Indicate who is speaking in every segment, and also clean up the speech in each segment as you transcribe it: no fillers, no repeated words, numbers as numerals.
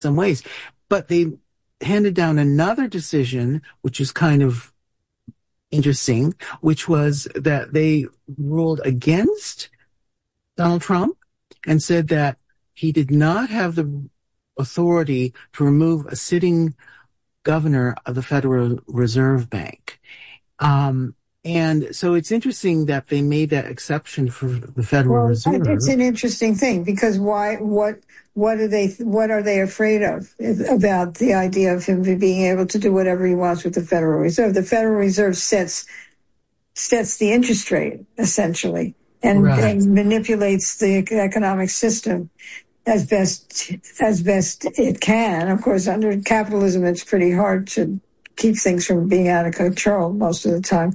Speaker 1: some ways. But they handed down another decision, which is kind of interesting, which was that they ruled against Donald Trump and said that he did not have the authority to remove a sitting governor of the Federal Reserve Bank. And so it's interesting that they made that exception for the Federal Reserve.
Speaker 2: It's an interesting thing because why? What are they afraid of about the idea of him being able to do whatever he wants with the Federal Reserve? The Federal Reserve sets the interest rate essentially and manipulates the economic system as best it can. Of course, under capitalism, it's pretty hard to keep things from being out of control most of the time.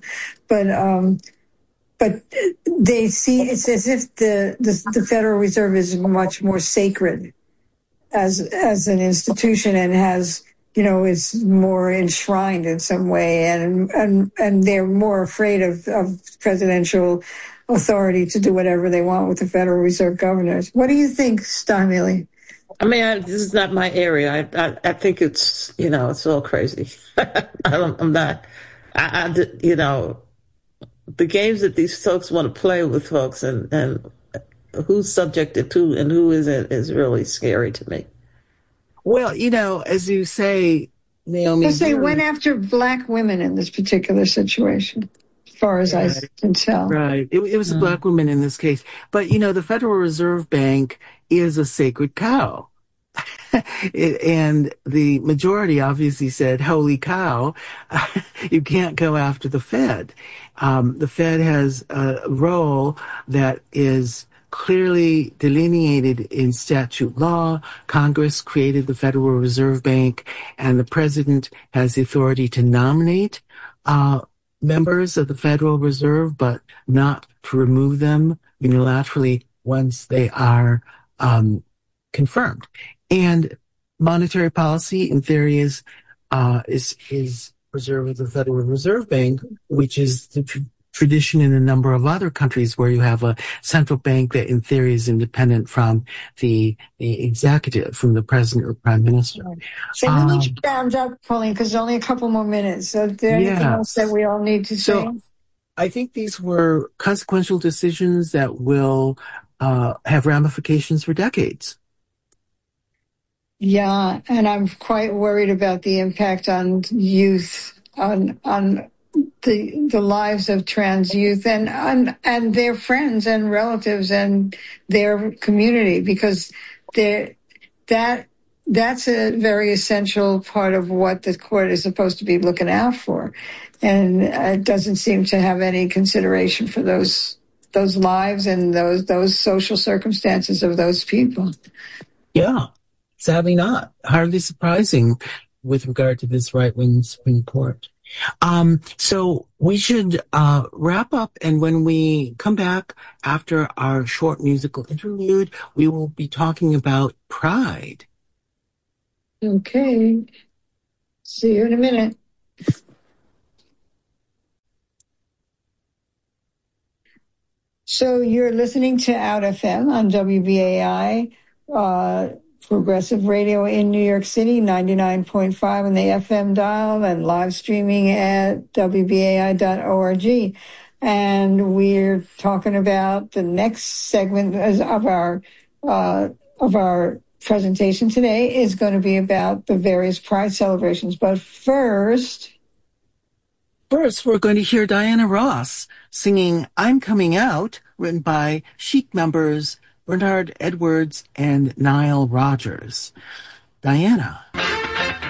Speaker 2: But they see it's as if the Federal Reserve is much more sacred as an institution and has, is more enshrined in some way, and they're more afraid of presidential authority to do whatever they want with the Federal Reserve governors. What do you think, Stimuli?
Speaker 3: I mean, this is not my area. I think it's, it's all crazy. I'm not, the games that these folks want to play with folks and who's subjected to and who isn't is really scary to me.
Speaker 1: Well, as you say, Naomi.
Speaker 2: Because they went after black women in this particular situation, as far as I can tell.
Speaker 1: Right. It was a black woman in this case. But, the Federal Reserve Bank is a sacred cow. And the majority obviously said, holy cow, you can't go after the Fed. The Fed has a role that is clearly delineated in statute law. Congress created the Federal Reserve Bank, and the president has the authority to nominate members of the Federal Reserve, but not to remove them unilaterally once they are confirmed. And monetary policy, in theory, is preserved with the Federal Reserve Bank, which is the tradition in a number of other countries where you have a central bank that, in theory, is independent from the executive, from the president or prime minister.
Speaker 2: So we need to round up, Pauline, because there's only a couple more minutes. So is there anything else that we all need to say?
Speaker 1: I think these were consequential decisions that will have ramifications for decades.
Speaker 2: Yeah, and I'm quite worried about the impact on youth, on the lives of trans youth and their friends and relatives and their community, because that's a very essential part of what the court is supposed to be looking out for. And it doesn't seem to have any consideration for those lives and those social circumstances of those people.
Speaker 1: Yeah. Sadly not. Hardly surprising with regard to this right-wing Supreme Court. So we should wrap up, and when we come back after our short musical interlude, we will be talking about pride.
Speaker 2: Okay. See you in a minute. So you're listening to Out FM on WBAI, progressive radio in New York City, 99.5 on the FM dial, and live streaming at WBAI.org. And we're talking about the next segment of our presentation today is going to be about the various Pride celebrations. But first,
Speaker 1: we're going to hear Diana Ross singing I'm Coming Out, written by Chic members Bernard Edwards and Nile Rodgers. Diana.